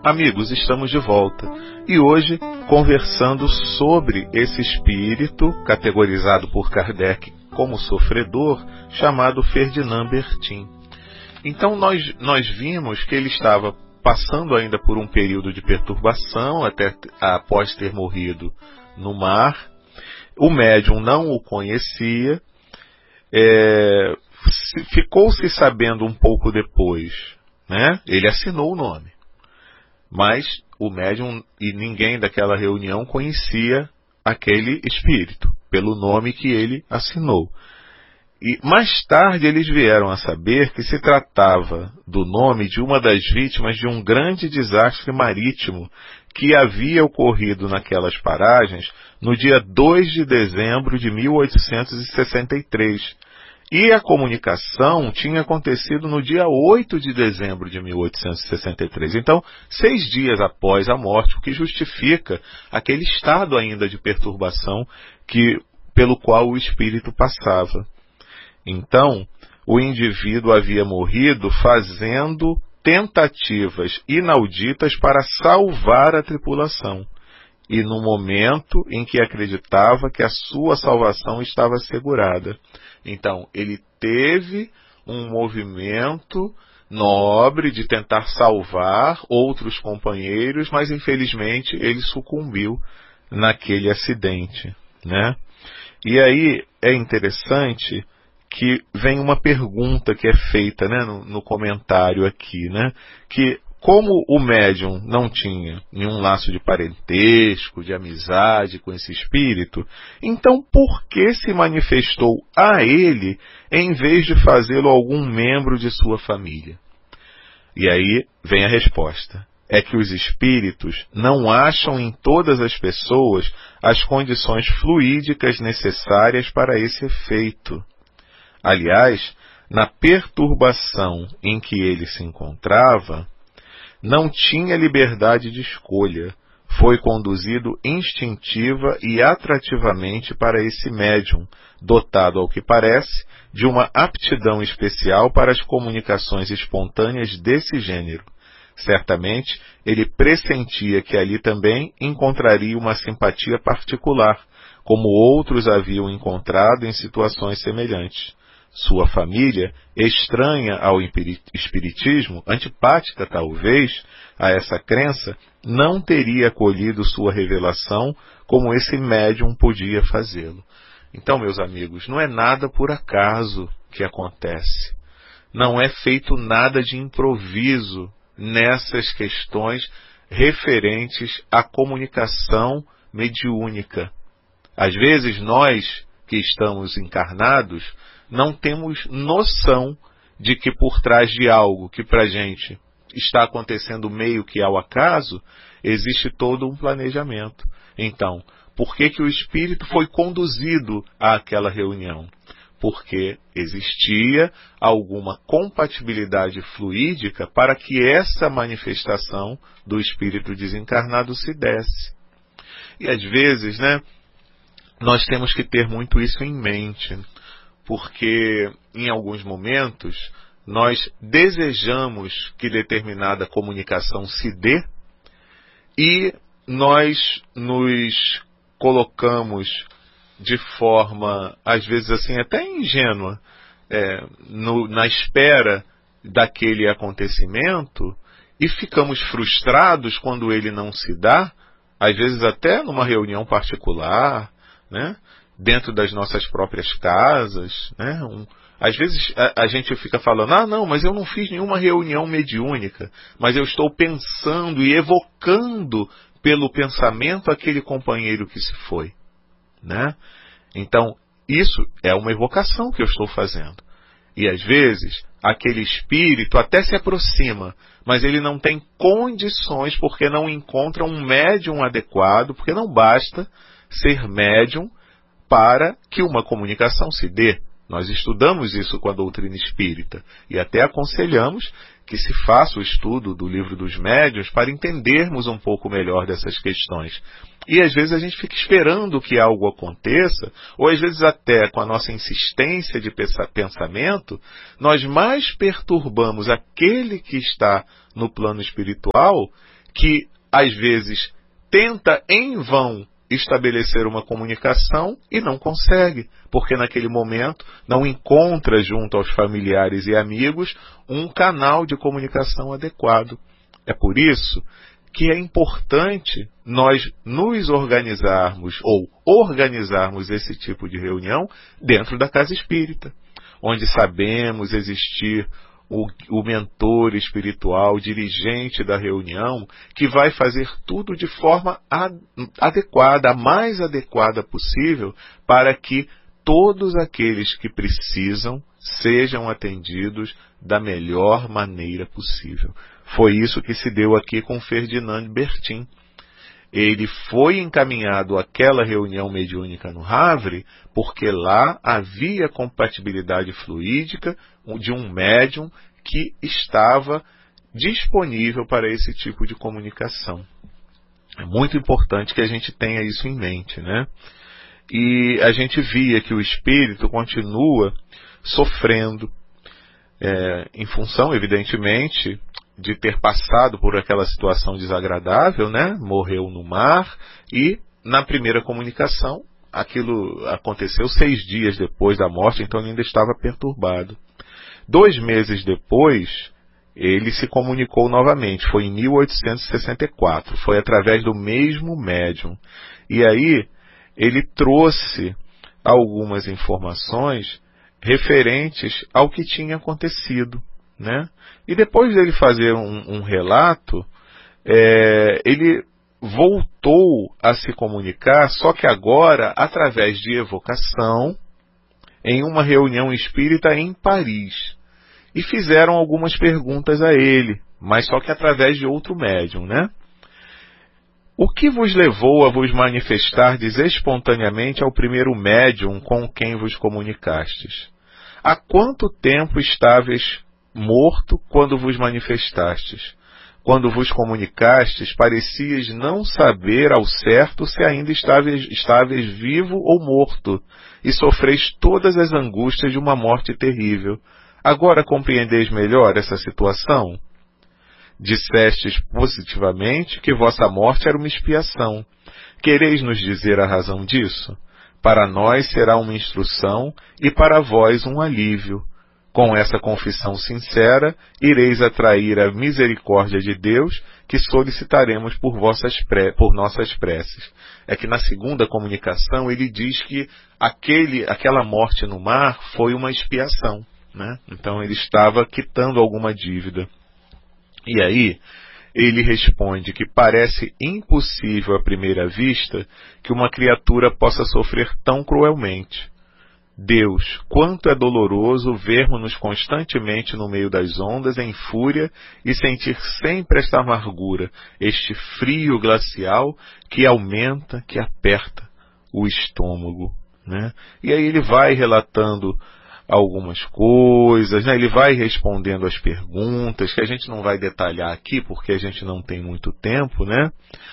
Amigos, estamos de volta e hoje conversando sobre esse espírito categorizado por Kardec como sofredor, chamado Ferdinand Bertin. Então nós vimos que ele estava passando ainda por um período de perturbação até após ter morrido no mar. O médium não o conhecia, ficou-se sabendo um pouco depois, né? Ele assinou o nome. Mas o médium e ninguém daquela reunião conhecia aquele espírito, pelo nome que ele assinou. E mais tarde eles vieram a saber que se tratava do nome de uma das vítimas de um grande desastre marítimo que havia ocorrido naquelas paragens no dia 2 de dezembro de 1863. E a comunicação tinha acontecido no dia 8 de dezembro de 1863. Então, 6 dias após a morte, o que justifica aquele estado ainda de perturbação pelo qual o espírito passava. Então, o indivíduo havia morrido fazendo tentativas inauditas para salvar a tripulação. E no momento em que acreditava que a sua salvação estava assegurada. Então, ele teve um movimento nobre de tentar salvar outros companheiros, mas infelizmente ele sucumbiu naquele acidente, né? E aí é interessante que vem uma pergunta que é feita, né, no comentário aqui, né? Que como o médium não tinha nenhum laço de parentesco, de amizade com esse espírito, então por que se manifestou a ele em vez de fazê-lo algum membro de sua família? E aí vem a resposta. É que os espíritos não acham em todas as pessoas as condições fluídicas necessárias para esse efeito. Aliás, na perturbação em que ele se encontrava, não tinha liberdade de escolha, foi conduzido instintiva e atrativamente para esse médium, dotado, ao que parece, de uma aptidão especial para as comunicações espontâneas desse gênero. Certamente, ele pressentia que ali também encontraria uma simpatia particular, como outros haviam encontrado em situações semelhantes. Sua família, estranha ao espiritismo, antipática talvez a essa crença, não teria acolhido sua revelação como esse médium podia fazê-lo. Então, meus amigos, não é nada por acaso que acontece. Não é feito nada de improviso nessas questões referentes à comunicação mediúnica. Às vezes nós, que estamos encarnados, não temos noção de que por trás de algo que para a gente está acontecendo meio que ao acaso, existe todo um planejamento. Então, por que o espírito foi conduzido àquela reunião? Porque existia alguma compatibilidade fluídica para que essa manifestação do espírito desencarnado se desse. E às vezes, né, nós temos que ter muito isso em mente. Porque em alguns momentos nós desejamos que determinada comunicação se dê e nós nos colocamos de forma, às vezes assim, até ingênua, na espera daquele acontecimento e ficamos frustrados quando ele não se dá, às vezes até numa reunião particular, né? Dentro das nossas próprias casas, né? Às vezes a gente fica falando, não, mas eu não fiz nenhuma reunião mediúnica, mas eu estou pensando e evocando pelo pensamento aquele companheiro que se foi, né? Então, isso é uma evocação que eu estou fazendo. E às vezes, aquele espírito até se aproxima, mas ele não tem condições porque não encontra um médium adequado, porque não basta ser médium para que uma comunicação se dê. Nós estudamos isso com a doutrina espírita e até aconselhamos que se faça o estudo do livro dos médiuns para entendermos um pouco melhor dessas questões. E às vezes a gente fica esperando que algo aconteça, ou às vezes até com a nossa insistência de pensamento, nós mais perturbamos aquele que está no plano espiritual que às vezes tenta em vão estabelecer uma comunicação e não consegue, porque naquele momento não encontra junto aos familiares e amigos um canal de comunicação adequado. É por isso que é importante nós nos organizarmos ou organizarmos esse tipo de reunião dentro da casa espírita, onde sabemos existir o mentor espiritual, dirigente da reunião, que vai fazer tudo de forma adequada, a mais adequada possível, para que todos aqueles que precisam sejam atendidos da melhor maneira possível. Foi isso que se deu aqui com Ferdinand Bertin. Ele foi encaminhado àquela reunião mediúnica no Havre, porque lá havia compatibilidade fluídica de um médium que estava disponível para esse tipo de comunicação. É muito importante que a gente tenha isso em mente, né? E a gente via que o espírito continua sofrendo, em função, evidentemente, de ter passado por aquela situação desagradável, né? Morreu no mar e, na primeira comunicação, aquilo aconteceu 6 dias depois da morte, então ele ainda estava perturbado. 2 meses depois, ele se comunicou novamente, foi em 1864, foi através do mesmo médium. E aí, ele trouxe algumas informações referentes ao que tinha acontecido, né? E depois dele fazer um relato, ele voltou a se comunicar, só que agora através de evocação, em uma reunião espírita em Paris. E fizeram algumas perguntas a ele, mas só que através de outro médium, né? O que vos levou a vos manifestardes espontaneamente ao primeiro médium com quem vos comunicastes? Há quanto tempo estáveis morto quando vos manifestastes? Quando vos comunicastes, parecias não saber ao certo se ainda estáveis vivo ou morto, e sofreis todas as angústias de uma morte terrível. Agora compreendeis melhor essa situação? Dissestes positivamente que vossa morte era uma expiação. Quereis nos dizer a razão disso? Para nós será uma instrução e para vós um alívio. Com essa confissão sincera, ireis atrair a misericórdia de Deus, que solicitaremos por nossas preces. É que na segunda comunicação ele diz que aquela morte no mar foi uma expiação, né? Então ele estava quitando alguma dívida. E aí ele responde que parece impossível à primeira vista que uma criatura possa sofrer tão cruelmente. Deus, quanto é doloroso vermos-nos constantemente no meio das ondas em fúria e sentir sempre esta amargura, este frio glacial que aumenta, que aperta o estômago, né? E aí ele vai relatando algumas coisas, né? Ele vai respondendo as perguntas, que a gente não vai detalhar aqui porque a gente não tem muito tempo, né?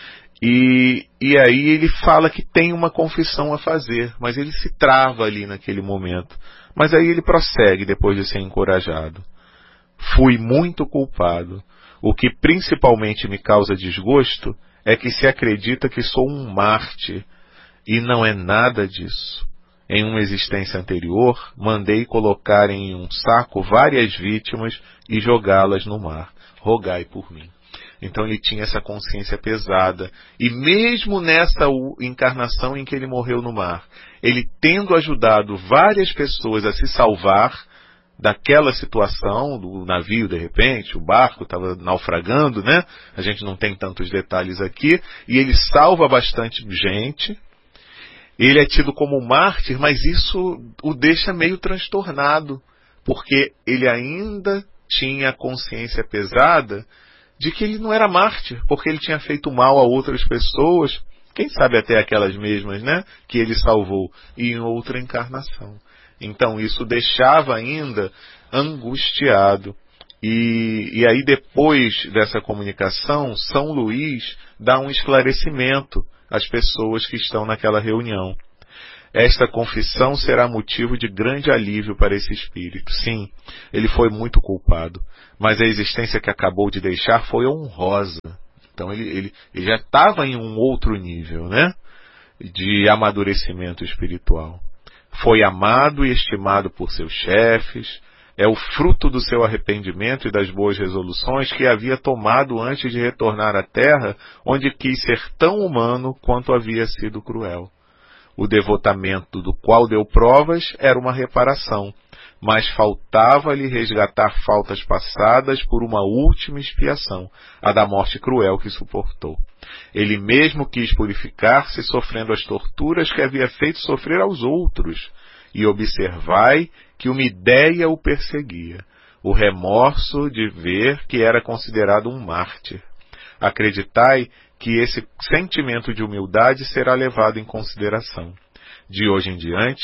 E aí ele fala que tem uma confissão a fazer, mas ele se trava ali naquele momento. Mas aí ele prossegue depois de ser encorajado. Fui muito culpado. O que principalmente me causa desgosto é que se acredita que sou um mártir, e não é nada disso. Em uma existência anterior, mandei colocar em um saco várias vítimas e jogá-las no mar. Rogai por mim. Então ele tinha essa consciência pesada. E mesmo nessa encarnação em que ele morreu no mar, ele tendo ajudado várias pessoas a se salvar daquela situação, do navio de repente, o barco estava naufragando, né? A gente não tem tantos detalhes aqui. E ele salva bastante gente. Ele é tido como mártir, mas isso o deixa meio transtornado, porque ele ainda tinha a consciência pesada de que ele não era mártir, porque ele tinha feito mal a outras pessoas, quem sabe até aquelas mesmas, né, que ele salvou, e em outra encarnação. Então isso deixava ainda angustiado. E aí depois dessa comunicação, São Luís dá um esclarecimento às pessoas que estão naquela reunião. Esta confissão será motivo de grande alívio para esse espírito. Sim, ele foi muito culpado, mas a existência que acabou de deixar foi honrosa, Então ele já estava em um outro nível, né, de amadurecimento espiritual. Foi amado e estimado por seus chefes, é o fruto do seu arrependimento e das boas resoluções que havia tomado antes de retornar à Terra, onde quis ser tão humano quanto havia sido cruel. O devotamento do qual deu provas era uma reparação, mas faltava-lhe resgatar faltas passadas por uma última expiação, a da morte cruel que suportou. Ele mesmo quis purificar-se sofrendo as torturas que havia feito sofrer aos outros. E observai que uma ideia o perseguia, o remorso de ver que era considerado um mártir. Acreditai que esse sentimento de humildade será levado em consideração. De hoje em diante,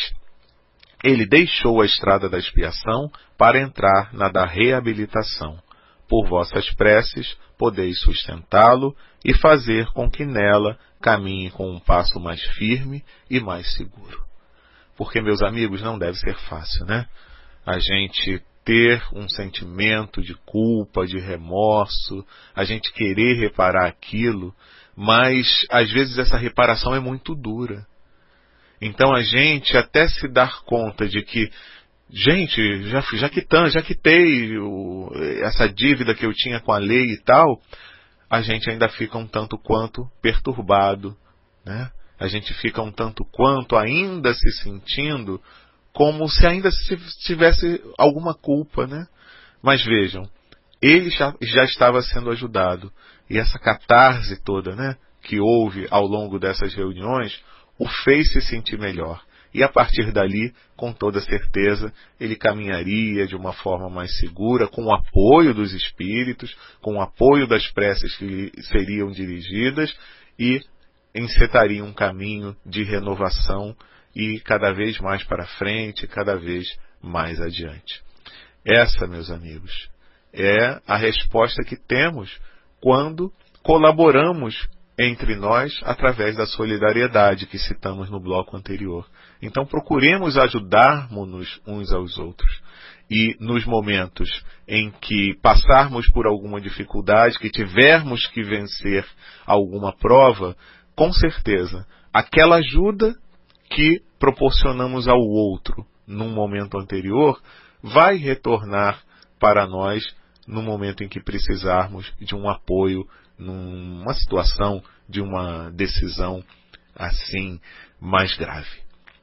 ele deixou a estrada da expiação para entrar na da reabilitação. Por vossas preces, podeis sustentá-lo e fazer com que nela caminhe com um passo mais firme e mais seguro. Porque, meus amigos, não deve ser fácil, né? A gente ter um sentimento de culpa, de remorso, a gente querer reparar aquilo, mas às vezes essa reparação é muito dura. Então a gente até se dar conta de que, gente, já quitei essa dívida que eu tinha com a lei e tal, a gente ainda fica um tanto quanto perturbado, né? A gente fica um tanto quanto ainda se sentindo como se ainda tivesse alguma culpa, né? Mas vejam, ele já estava sendo ajudado. E essa catarse toda, né, que houve ao longo dessas reuniões, o fez se sentir melhor. E a partir dali, com toda certeza, ele caminharia de uma forma mais segura, com o apoio dos espíritos, com o apoio das preces que lhe seriam dirigidas, e encetaria um caminho de renovação e cada vez mais para frente, cada vez mais adiante. Essa, meus amigos, é a resposta que temos quando colaboramos entre nós através da solidariedade que citamos no bloco anterior. Então procuremos ajudar-nos uns aos outros. E nos momentos em que passarmos por alguma dificuldade, que tivermos que vencer alguma prova, com certeza, aquela ajuda que proporcionamos ao outro num momento anterior vai retornar para nós no momento em que precisarmos de um apoio numa situação, de uma decisão assim mais grave.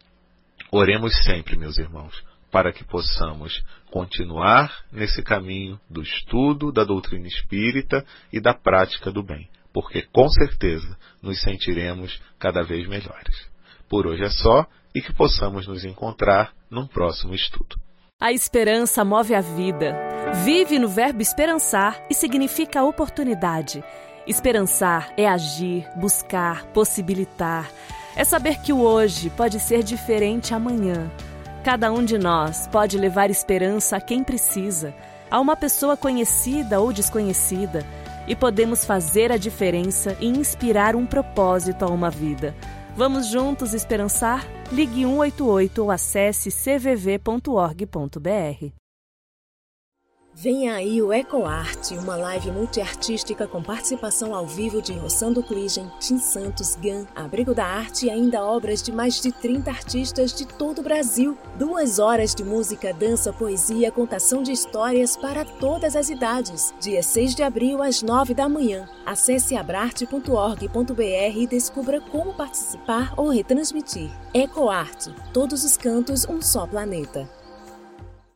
Oremos sempre, meus irmãos, para que possamos continuar nesse caminho do estudo da doutrina espírita e da prática do bem, porque com certeza nos sentiremos cada vez melhores. Por hoje é só, e que possamos nos encontrar num próximo estudo. A esperança move a vida. Vive no verbo esperançar e significa oportunidade. Esperançar é agir, buscar, possibilitar. É saber que o hoje pode ser diferente amanhã. Cada um de nós pode levar esperança a quem precisa, a uma pessoa conhecida ou desconhecida, e podemos fazer a diferença e inspirar um propósito a uma vida. Vamos juntos esperançar? Ligue 188 ou acesse cvv.org.br. Venha aí o EcoArte, uma live multiartística com participação ao vivo de Rossando Cligem, Tim Santos, GAN, Abrigo da Arte e ainda obras de mais de 30 artistas de todo o Brasil. 2 horas de música, dança, poesia, contação de histórias para todas as idades. Dia 6 de abril, às 9 da manhã. Acesse abrarte.org.br e descubra como participar ou retransmitir. EcoArte, todos os cantos, um só planeta.